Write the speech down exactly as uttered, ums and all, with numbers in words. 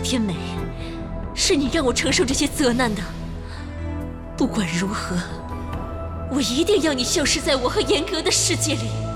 天美，是你让我承受这些责难的。不管如何，我一定要你消失在我和严格的世界里。